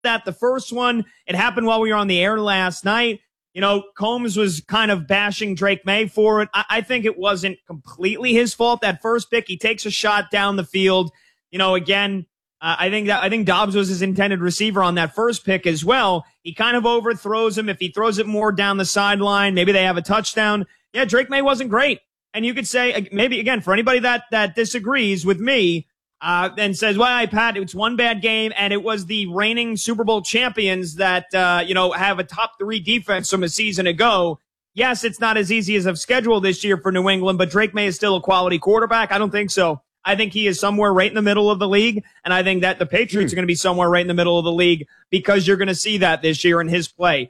that. The first one, it happened while we were on the air last night. Combs was kind of bashing Drake May for it. I think it wasn't completely his fault. That first pick, he takes a shot down the field. Again, I think Dobbs was his intended receiver on that first pick as well. He kind of overthrows him. If he throws it more down the sideline, maybe they have a touchdown. Yeah, Drake May wasn't great. And you could say, maybe again, for anybody that disagrees with me, and says, well, Pat, it's one bad game, and it was the reigning Super Bowl champions that, have a top 3 defense from a season ago. Yes, it's not as easy as a schedule this year for New England, but Drake May is still a quality quarterback. I don't think so. I think he is somewhere right in the middle of the league, and I think that the Patriots are going to be somewhere right in the middle of the league because you're going to see that this year in his play.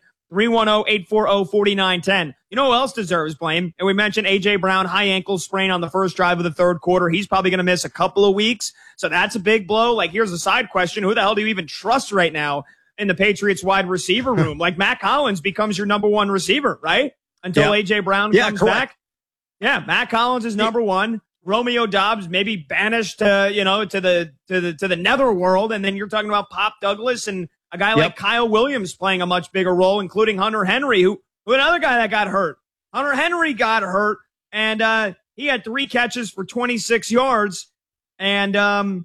310-840-4910. You know who else deserves blame? And we mentioned A.J. Brown, high ankle sprain on the first drive of the third quarter. He's probably going to miss a couple of weeks, so that's a big blow. Here's a side question. Who the hell do you even trust right now in the Patriots wide receiver room? Matt Collins becomes your number one receiver, right? Until A.J. Brown comes back. Yeah, Matt Collins is number one. Romeo Dobbs maybe banished, to the netherworld, and then you're talking about Pop Douglas and a guy like Kyle Williams playing a much bigger role, including Hunter Henry, who another guy that got hurt. Hunter Henry got hurt, and he had 3 catches for 26 yards, and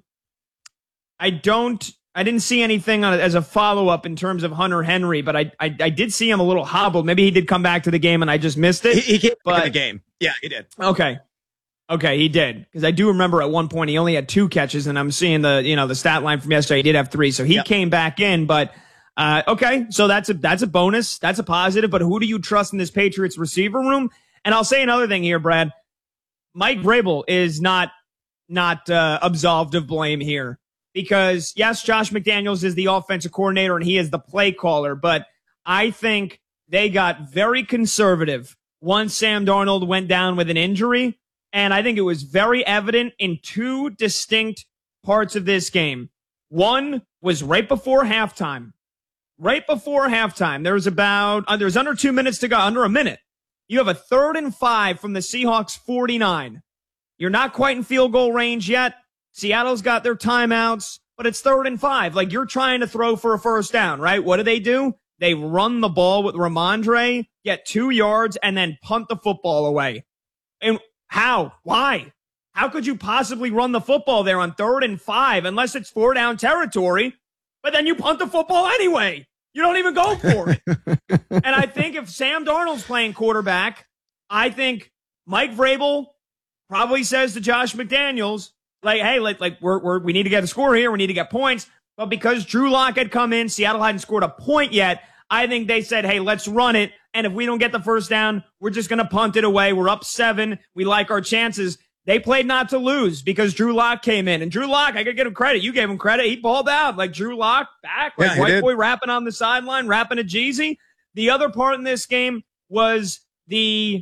I didn't see anything as a follow-up in terms of Hunter Henry, but I did see him a little hobbled. Maybe he did come back to the game, and I just missed it. He came back in the game. Yeah, he did. Okay, he did. Because I do remember at one point he only had 2 catches, and I'm seeing the stat line from yesterday. He did have 3, so he came back in. But okay, so that's a bonus. That's a positive. But who do you trust in this Patriots receiver room? And I'll say another thing here, Brad. Mike Vrabel is not absolved of blame here. Because, yes, Josh McDaniels is the offensive coordinator, and he is the play caller. But I think they got very conservative once Sam Darnold went down with an injury. And I think it was very evident in 2 distinct parts of this game. One was right before halftime. Right before halftime, there was under 2 minutes to go, under a minute. You have a 3rd and 5 from the Seahawks 49. You're not quite in field goal range yet. Seattle's got their timeouts, but it's 3rd and 5. You're trying to throw for a first down, right? What do? They run the ball with Ramondre, get 2 yards, and then punt the football away. And how? Why? How could you possibly run the football there on 3rd and 5 unless it's 4-down territory? But then you punt the football anyway. You don't even go for it. And I think if Sam Darnold's playing quarterback, I think Mike Vrabel probably says to Josh McDaniels, hey, we need to get a score here. We need to get points. But because Drew Lock had come in, Seattle hadn't scored a point yet. I think they said, hey, let's run it. And if we don't get the first down, we're just going to punt it away. We're up 7. We like our chances. They played not to lose because Drew Lock came in. And Drew Lock, I got to give him credit. You gave him credit. He balled out. Drew Lock back. White boy rapping on the sideline, rapping a Jeezy. The other part in this game was the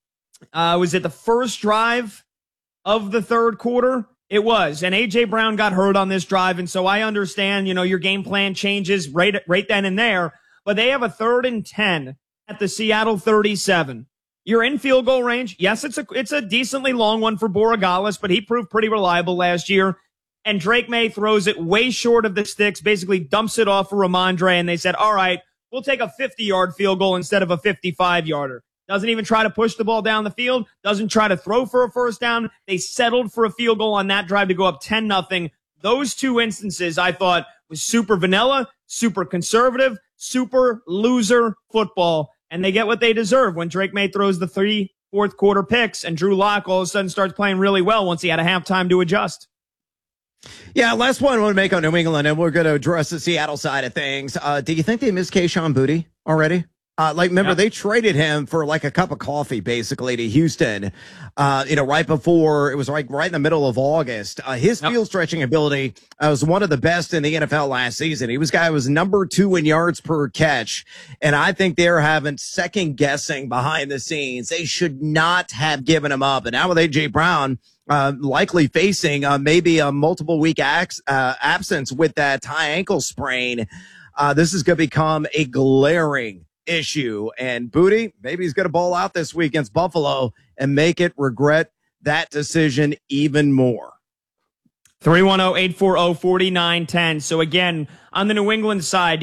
first drive of the third quarter? It was. And A.J. Brown got hurt on this drive. And so I understand, your game plan changes right then and there. But they have a 3rd and 10 at the Seattle 37. You're in field goal range. Yes, it's a decently long one for Borregales, but he proved pretty reliable last year. And Drake May throws it way short of the sticks, basically dumps it off for Ramondre, and they said, all right, we'll take a 50-yard field goal instead of a 55-yarder. Doesn't even try to push the ball down the field, doesn't try to throw for a first down. They settled for a field goal on that drive to go up 10-0. Those 2 instances I thought was super vanilla, super conservative, super loser football. And they get what they deserve when Drake May throws the 3 fourth quarter picks and Drew Lock all of a sudden starts playing really well once he had a halftime to adjust. Yeah, last one I want to make on New England, and we're going to address the Seattle side of things. Do you think they missed Kayshon Boutte already? Remember, they traded him for a cup of coffee, basically, to Houston, right before, it was right in the middle of August. His field stretching ability was one of the best in the NFL last season. He was number 2 in yards per catch. And I think they're having second guessing behind the scenes. They should not have given him up. And now with A.J. Brown, likely facing maybe a multiple week absence with that high ankle sprain, this is going to become a glaring issue. And Boutte, maybe he's going to ball out this week against Buffalo and make it regret that decision even more. 310-840-4910. So again, on the New England side,